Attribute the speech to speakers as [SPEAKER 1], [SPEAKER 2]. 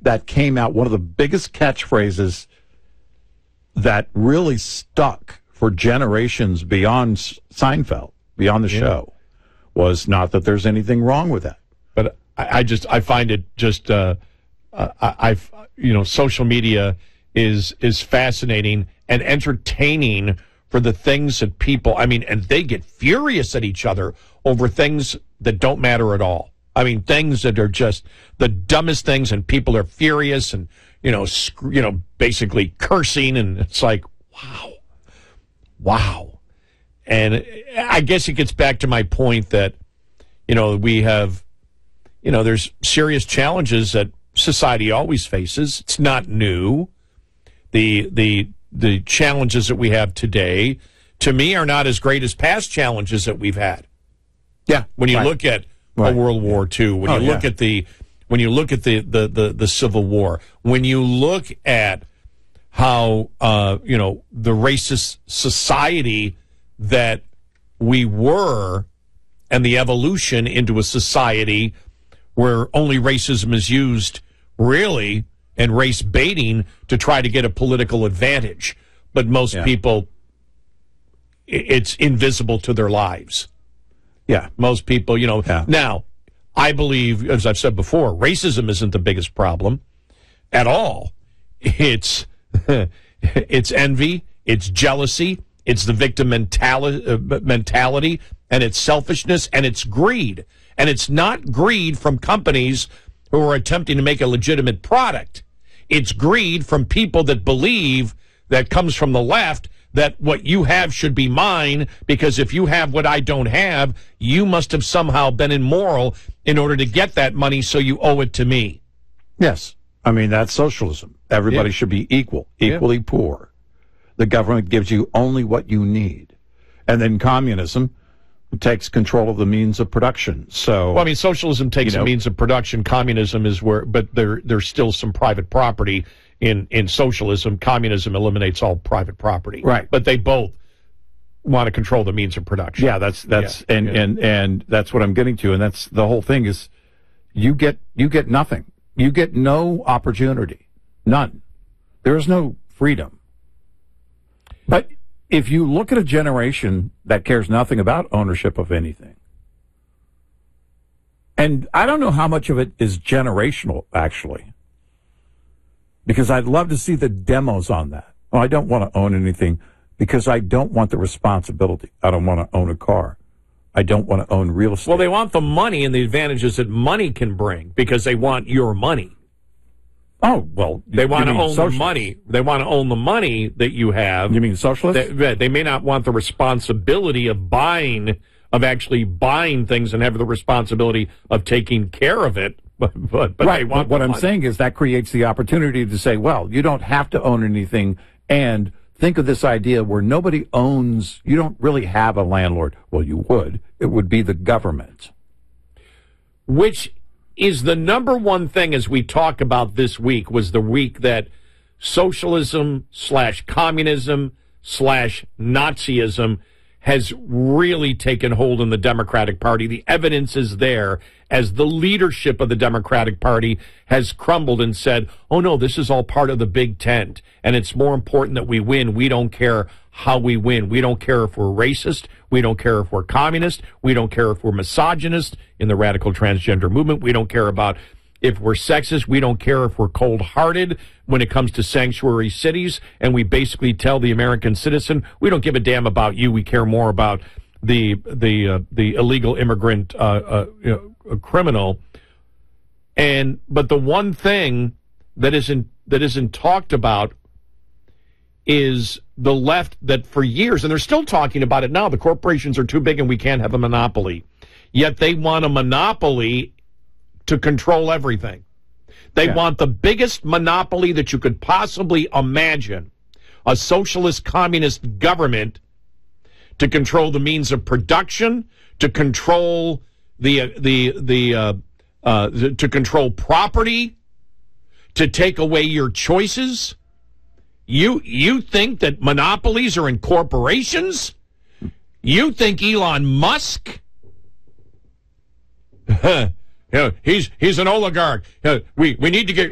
[SPEAKER 1] that came out, one of the biggest catchphrases that really stuck for generations beyond Seinfeld, beyond the show, was not that there's anything wrong with that.
[SPEAKER 2] But I find it just, social media is fascinating and entertaining for the things that people, and they get furious at each other over things that don't matter at all. Things that are just the dumbest things, and people are furious and, basically cursing, and it's like, wow. And I guess it gets back to my point that, we have, there's serious challenges that society always faces. It's not new. The challenges that we have today, to me, are not as great as past challenges that we've had.
[SPEAKER 1] Yeah.
[SPEAKER 2] When you look at a World War II, when you look at the Civil War, when you look at how the racist society that we were, and the evolution into a society where only racism is used, really, and race baiting to try to get a political advantage. But most people, it's invisible to their lives.
[SPEAKER 1] Yeah.
[SPEAKER 2] Most people, Now, I believe, as I've said before, racism isn't the biggest problem at all. It's envy, it's jealousy, it's the victim mentality, and it's selfishness, and it's greed. And it's not greed from companies who are attempting to make a legitimate product. It's greed from people that believe, that comes from the left, that what you have should be mine, because if you have what I don't have, you must have somehow been immoral in order to get that money, so you owe it to me.
[SPEAKER 1] Yes. That's socialism. Everybody should be equally poor. The government gives you only what you need. And then communism takes control of the means of production. So,
[SPEAKER 2] socialism takes the means of production. Communism is where, but there's still some private property in socialism. Communism eliminates all private property.
[SPEAKER 1] Right.
[SPEAKER 2] But they both want to control the means of production.
[SPEAKER 1] Yeah, that's and that's what I'm getting to. And that's the whole thing is you get nothing. You get no opportunity. None. There is no freedom. But if you look at a generation that cares nothing about ownership of anything, and I don't know how much of it is generational, actually, because I'd love to see the demos on that. Well, I don't want to own anything because I don't want the responsibility. I don't want to own a car. I don't want to own real estate.
[SPEAKER 2] Well, they want the money and the advantages that money can bring because they want your money.
[SPEAKER 1] Oh, well,
[SPEAKER 2] they want to own the money. They want to own the money that you have.
[SPEAKER 1] You mean socialists?
[SPEAKER 2] They may not want the responsibility of actually buying things and have the responsibility of taking care of it. But
[SPEAKER 1] right.
[SPEAKER 2] They want
[SPEAKER 1] what I'm saying is that creates the opportunity to say, well, you don't have to own anything, and think of this idea where nobody owns, you don't really have a landlord. Well, you would. It would be the government.
[SPEAKER 2] Which is the number one thing, as we talk about this week, was the week that socialism/communism/Nazism has really taken hold in the Democratic Party. The evidence is there as the leadership of the Democratic Party has crumbled and said, oh, no, this is all part of the big tent, and it's more important that we win. We don't care how we win. We don't care if we're racist. We don't care if we're communist. We don't care if we're misogynist in the radical transgender movement. We don't care about if we're sexist. We don't care if we're cold-hearted when it comes to sanctuary cities. And we basically tell the American citizen, we don't give a damn about you. We care more about the illegal immigrant criminal. But the one thing that isn't talked about is the left, that for years, and they're still talking about it now, the corporations are too big and we can't have a monopoly. Yet they want a monopoly to control everything. They want the biggest monopoly that you could possibly imagine, a socialist communist government, to control the means of production, to control to control property, to take away your choices. You think that monopolies are in corporations? You think Elon Musk? He's an oligarch. We need to get